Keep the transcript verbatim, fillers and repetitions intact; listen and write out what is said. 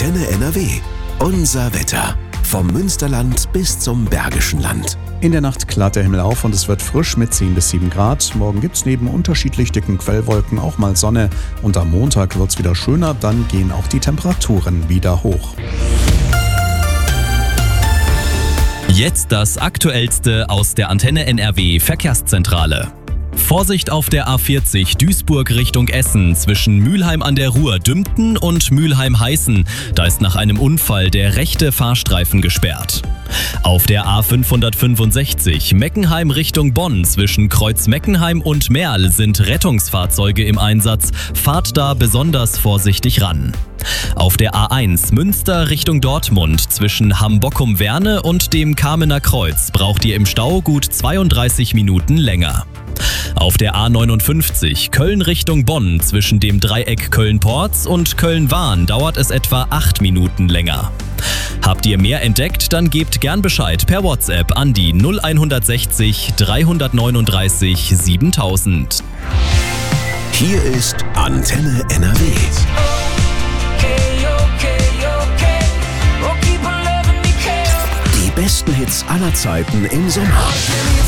Antenne N R W. Unser Wetter. Vom Münsterland bis zum Bergischen Land. In der Nacht klart der Himmel auf und es wird frisch mit zehn bis sieben Grad. Morgen gibt's neben unterschiedlich dicken Quellwolken auch mal Sonne. Und am Montag wird's wieder schöner, dann gehen auch die Temperaturen wieder hoch. Jetzt das Aktuellste aus der Antenne N R W Verkehrszentrale. Vorsicht auf der A vierzig Duisburg Richtung Essen zwischen Mülheim an der Ruhr Dümpten und Mülheim-Heißen. Da ist nach einem Unfall der rechte Fahrstreifen gesperrt. Auf der A fünfhundertfünfundsechzig Meckenheim Richtung Bonn zwischen Kreuz Meckenheim und Merl sind Rettungsfahrzeuge im Einsatz. Fahrt da besonders vorsichtig ran. Auf der A eins Münster Richtung Dortmund zwischen Hambockum-Werne und dem Kamener Kreuz braucht ihr im Stau gut zweiunddreißig Minuten länger. Auf der A neunundfünfzig Köln Richtung Bonn zwischen dem Dreieck Köln-Porz und Köln-Wahn dauert es etwa acht Minuten länger. Habt ihr mehr entdeckt, dann gebt gern Bescheid per WhatsApp an die null hundertsechzig dreihundertneununddreißig siebentausend. Hier ist Antenne N R W. Die besten Hits aller Zeiten im Sommer.